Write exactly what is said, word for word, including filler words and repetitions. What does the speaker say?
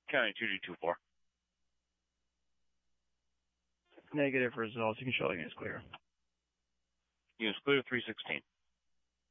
County two two two four. Negative results. You can show the unit's clear. Unit's clear, three sixteen.